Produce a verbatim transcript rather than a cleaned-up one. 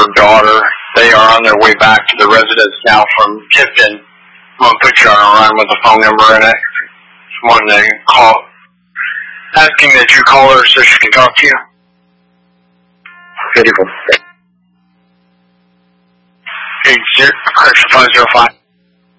her daughter. They are on their way back to the residence now from Tipton. I'm going to put you on a run with a phone number in it. Just wanted to call, asking that you call her so she can talk to you. Beautiful. Eight zero, correction five zero five.